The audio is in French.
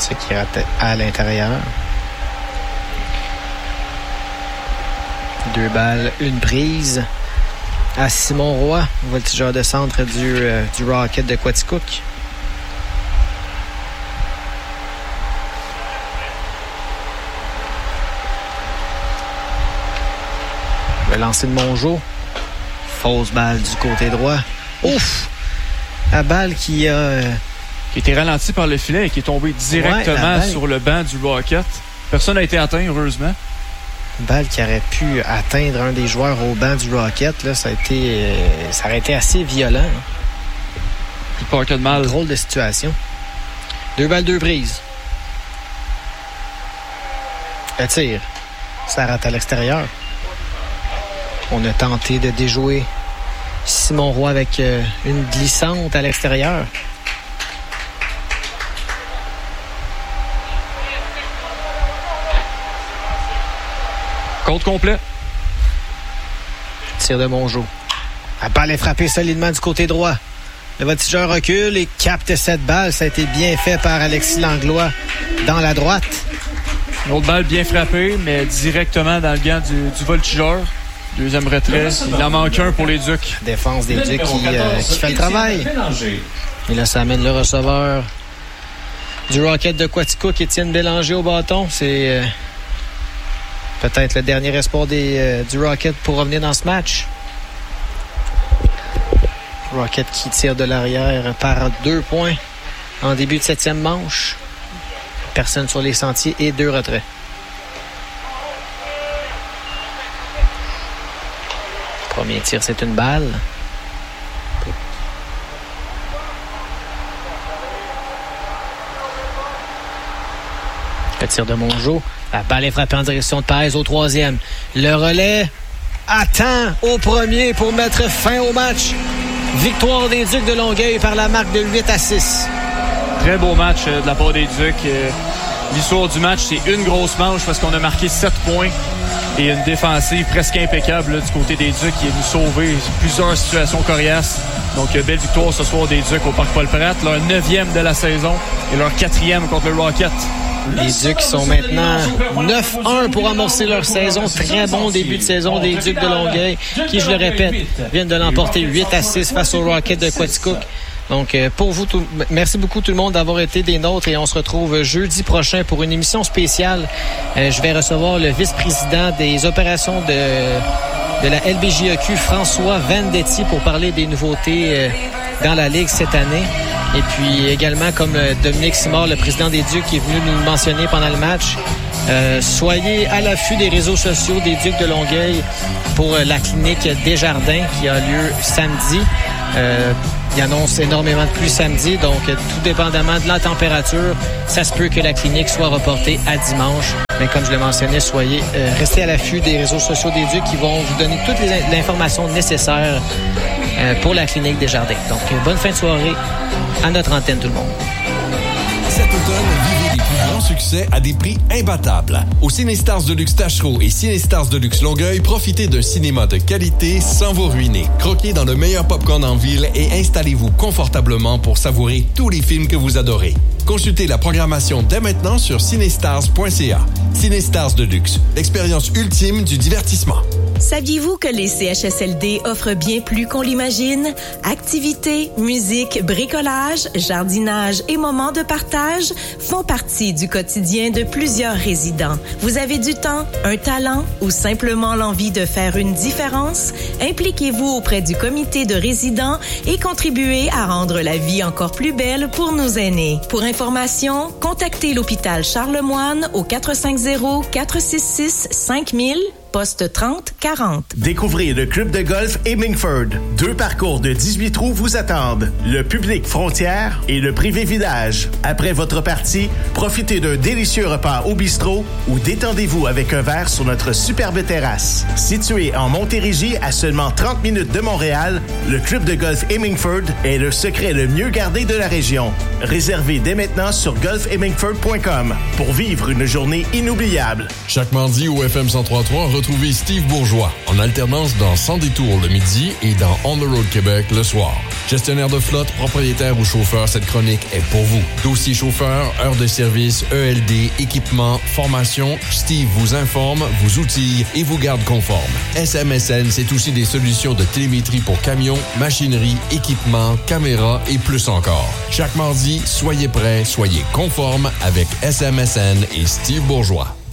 Ce qui rate à l'intérieur. 2 balles, 1 prise à Simon Roy, voltigeur de centre du Rocket de Quaticook. Le lancer de Mongeau. Fausse balle du côté droit. Ouf! La balle qui a... qui a été ralentie par le filet et qui est tombée directement sur le banc du Rocket. Personne n'a été atteint, heureusement. Une balle qui aurait pu atteindre un des joueurs au banc du Rocket. Là, ça aurait été assez violent. Plus de mal. Drôle de situation. 2 balles, 2 prises. Le tir. Ça rate à l'extérieur. On a tenté de déjouer Simon Roy avec une glissante à l'extérieur. Compte complet. Tir de Mongeau. La balle est frappée solidement du côté droit. Le voltigeur recule et capte cette balle. Ça a été bien fait par Alexis Langlois dans la droite. Une autre balle bien frappée, mais directement dans le gant du voltigeur. Deuxième retrait. Il en manque un pour les Ducs. Défense des Ducs qui fait le travail. Et là, ça amène le receveur du Rocket de Quaticook, Étienne Bélanger au bâton. C'est peut-être le dernier espoir du Rocket pour revenir dans ce match. Rocket qui tire de l'arrière par 2 points en début de 7e manche. Personne sur les sentiers et 2 retraits. Premier tir, c'est une balle. Le tir de Mongeau. La balle est frappée en direction de Paez au 3e. Le relais attend au premier pour mettre fin au match. Victoire des Ducs de Longueuil par la marque de 8-6. Très beau match de la part des Ducs. L'histoire du match, c'est une grosse manche parce qu'on a marqué 7 points et une défensive presque impeccable là, du côté des Ducs qui est venu sauver plusieurs situations coriaces. Donc, belle victoire ce soir des Ducs au Parc Paul-Pratt. Leur 9e de la saison et leur 4e contre le Rocket. Les Ducs sont maintenant 9-1 pour amorcer leur saison. Très bon début de saison des Ducs de Longueuil qui, je le répète, viennent de l'emporter 8-6 face au Rocket de Quaticook. Donc, pour vous, merci beaucoup tout le monde d'avoir été des nôtres et on se retrouve jeudi prochain pour une émission spéciale. Je vais recevoir le vice-président des opérations de la LBJEQ, François Vendetti, pour parler des nouveautés dans la Ligue cette année. Et puis également, comme Dominique Simard, le président des Ducs, qui est venu nous mentionner pendant le match, soyez à l'affût des réseaux sociaux des Ducs de Longueuil pour la clinique Desjardins qui a lieu samedi. Il annonce énormément de pluie samedi, donc tout dépendamment de la température, ça se peut que la clinique soit reportée à dimanche. Mais comme je le mentionnais, restez à l'affût des réseaux sociaux des Ducs qui vont vous donner toutes les informations nécessaires pour la clinique Desjardins. Donc, bonne fin de soirée à notre antenne, tout le monde. Cet automne, vivez les plus grands succès à des prix imbattables. Au Cinestars Deluxe Tachereau et Cinestars Deluxe Longueuil, profitez d'un cinéma de qualité sans vous ruiner. Croquez dans le meilleur popcorn en ville et installez-vous confortablement pour savourer tous les films que vous adorez. Consultez la programmation dès maintenant sur cinestars.ca. Cinestars Deluxe, l'expérience ultime du divertissement. Saviez-vous que les CHSLD offrent bien plus qu'on l'imagine? Activités, musique, bricolage, jardinage et moments de partage font partie du quotidien de plusieurs résidents. Vous avez du temps, un talent ou simplement l'envie de faire une différence? Impliquez-vous auprès du comité de résidents et contribuez à rendre la vie encore plus belle pour nos aînés. Pour information, contactez l'hôpital Charlemagne au 450-466-5000. Poste 30-40. Découvrez le club de golf Hemingford. 2 parcours de 18 trous vous attendent. Le public frontière et le privé village. Après votre partie, profitez d'un délicieux repas au bistrot ou détendez-vous avec un verre sur notre superbe terrasse. Situé en Montérégie à seulement 30 minutes de Montréal, le club de golf Hemingford est le secret le mieux gardé de la région. Réservez dès maintenant sur golfhemingford.com pour vivre une journée inoubliable. Chaque mardi au FM 103.3, retrouver Steve Bourgeois en alternance dans Sans détour le midi et dans On the Road Québec le soir. Gestionnaire de flotte, propriétaire ou chauffeur, cette chronique est pour vous. Dossier chauffeur, heures de service, ELD, équipement, formation, Steve vous informe, vous outille et vous garde conforme. SMSN, c'est aussi des solutions de télémétrie pour camions, machinerie, équipement, caméras et plus encore. Chaque mardi, soyez prêts, soyez conformes avec SMSN et Steve Bourgeois.